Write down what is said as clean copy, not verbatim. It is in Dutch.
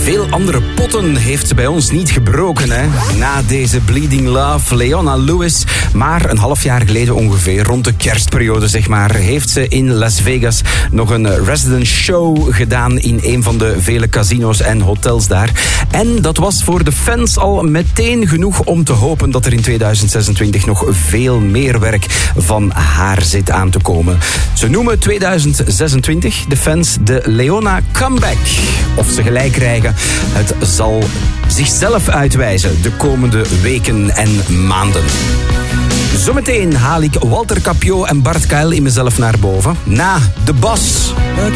Veel andere potten heeft ze bij ons niet gebroken, hè. Na deze Bleeding Love, Leona Lewis. Maar een half jaar geleden ongeveer, rond de kerstperiode zeg maar, heeft ze in Las Vegas nog een resident show gedaan in een van de vele casinos en hotels daar. En dat was voor de fans al meteen genoeg om te hopen dat er in 2026 nog veel meer werk van haar zit aan te komen. Ze noemen 2026 de fans de Leona Comeback. Of ze gelijk krijgen, het zal zichzelf uitwijzen de komende weken en maanden. Zometeen haal ik Walter Capio en Bart Kuil in mezelf naar boven. Na de Bos.